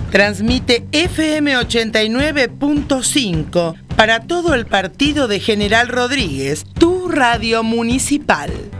Transmite FM 89.5 para todo el partido de General Rodríguez, tu radio municipal.